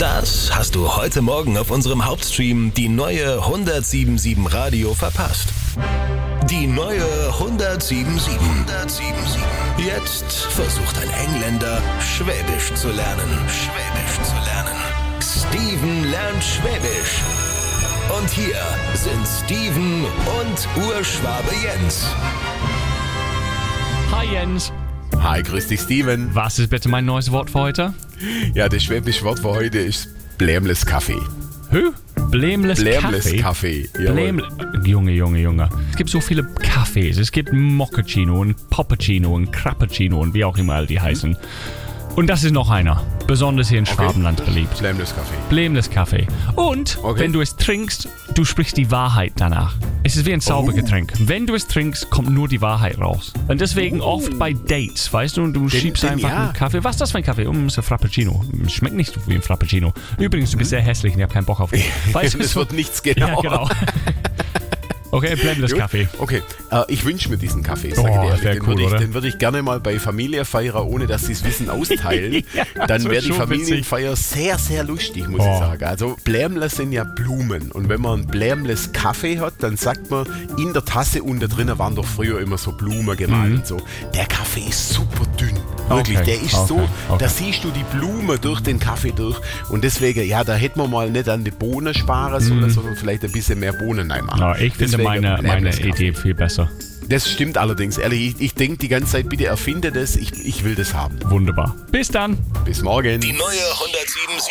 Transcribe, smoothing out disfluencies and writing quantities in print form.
Das hast du heute Morgen auf unserem Hauptstream die neue 107.7 Radio verpasst. Die neue 107.7. Jetzt versucht ein Engländer, Schwäbisch zu lernen. Steven lernt Schwäbisch. Und hier sind Steven und Urschwabe Jens. Hi Jens. Hi, grüß dich Steven. Was ist bitte mein neues Wort für heute? Ja, das schwäbische Wort für heute ist blämles Kaffee. Blämles Kaffee. Junge. Es gibt so viele Kaffees. Es gibt Moccacino und Poppacino und Crappuccino und wie auch immer all die heißen. Und das ist noch einer. Besonders hier in Schwabenland beliebt. Blämles Kaffee. Und wenn du es trinkst, du sprichst die Wahrheit danach. Es ist wie ein Zaubergetränk. Wenn du es trinkst, kommt nur die Wahrheit raus. Und deswegen oft bei Dates, weißt du, du schiebst einfach einen Kaffee. Was ist das für ein Kaffee? Ist ein Frappuccino. Schmeckt nicht so wie ein Frappuccino. Übrigens, du bist sehr hässlich und ich habe keinen Bock auf dich. Weißt du, es wird nichts genau. Ja, genau. Okay, blämles Kaffee. Okay, ich wünsche mir diesen Kaffee, sage ich ehrlich. Den würde ich gerne mal bei Familienfeier, ohne dass sie es wissen, austeilen. Ja, dann wäre die witzig. Familienfeier sehr, sehr lustig, muss ich sagen. Also Blämles sind ja Blumen. Und wenn man einen Blämles Kaffee hat, dann sagt man, in der Tasse unten drinnen waren doch früher immer so Blumen gemalt und so. Der Kaffee ist super dünn. Wirklich, der ist da siehst du die Blume durch den Kaffee durch. Und deswegen, ja, da hätten wir mal nicht an die Bohnen sparen sollen, sondern vielleicht ein bisschen mehr Bohnen reinmachen. Ja, ich finde meine Idee viel besser. Das stimmt allerdings, ehrlich. Ich denke die ganze Zeit, bitte erfinde das. Ich will das haben. Wunderbar. Bis dann. Bis morgen. Die neue 107.7